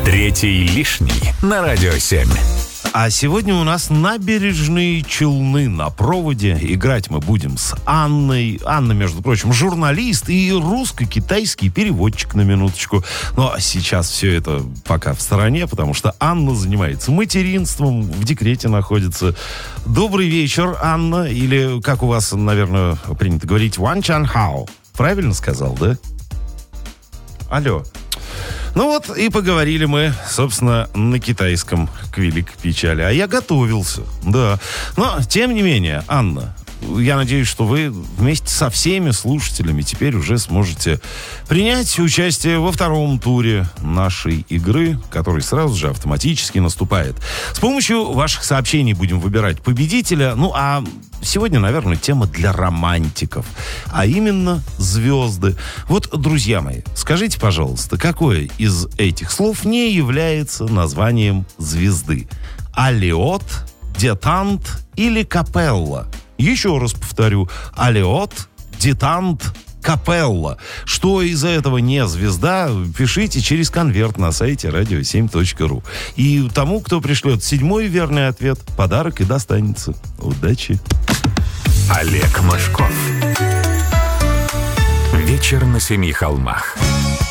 Третий лишний на Радио 7. А сегодня у нас набережные Челны на проводе. Играть мы будем с Анной. Анна, между прочим, журналист и русско-китайский переводчик, на минуточку. Но сейчас все это пока в стороне, потому что Анна занимается материнством, в декрете находится. Добрый вечер, Анна. Или, как у вас, наверное, принято говорить, Ван Чан Хао. Правильно сказал, да? Алло. Ну вот и поговорили мы, собственно, на китайском, к великой печали. А я готовился, да. Но, тем не менее, Анна, я надеюсь, что вы вместе со всеми слушателями теперь уже сможете принять участие во втором туре нашей игры, который сразу же автоматически наступает. С помощью ваших сообщений будем выбирать победителя. Ну, а сегодня, наверное, тема для романтиков, а именно звезды. Вот, друзья мои, скажите, пожалуйста, какое из этих слов не является названием звезды? Алиот, детант или капелла? Еще раз повторю. Алиот, детант, капелла. Что из этого не звезда, пишите через конверт на сайте radio7.ru. И тому, кто пришлет 7-й верный ответ, подарок и достанется. Удачи. Олег Мошков. Вечер на 7 холмах.